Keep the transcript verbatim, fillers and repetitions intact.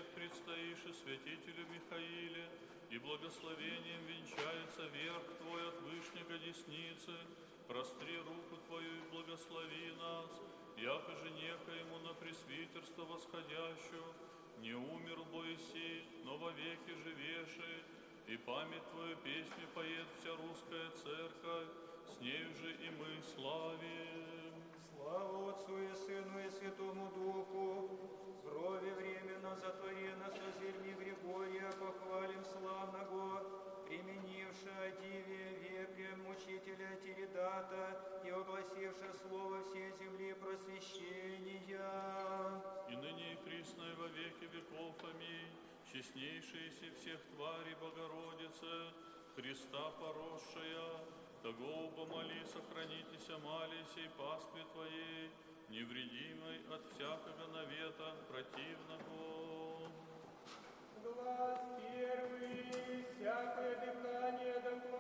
всех предстоишь святителю Михаиле, и благословением венчается верх Твой от вышнего десницы. Простри руку Твою и благослови нас, яко же некоему на пресвитерство восходящую, не умер Боиси, но вовеки живеши, и память Твою песни поет вся русская церковь, с нею же и мы славим. Слава Отцу и Сыну и Святому Духу, крови временно затворено созерни Григория, похвалим славного, применивши о диве вепре мучителя Тиридата и огласивши слово всей земли просвещения. И ныне и присно и во веки веков, аминь. Честнейшаяся всех тварей Богородице, Христа поросшая, того помоли, сохранитеся, малися и пастве Твоей, невредимой от всякого навета противного.